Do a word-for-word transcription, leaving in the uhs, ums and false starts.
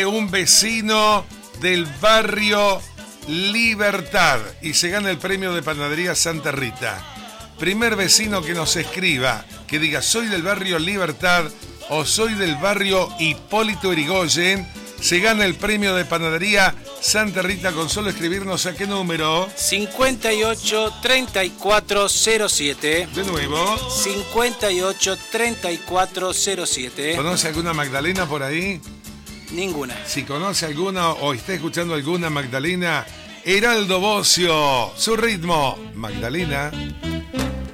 Un vecino del barrio Libertad y se gana el premio de Panadería Santa Rita. Primer vecino que nos escriba, que diga soy del barrio Libertad o soy del barrio Hipólito Yrigoyen, se gana el premio de Panadería Santa Rita con solo escribirnos a qué número. cincuenta y ocho, treinta y cuatro, cero siete. De nuevo. cincuenta y ocho, treinta y cuatro, cero siete. ¿Conoce alguna Magdalena por ahí? Ninguna. Si conoce alguna o está escuchando alguna Magdalena, Heraldo Bocio, su ritmo, Magdalena.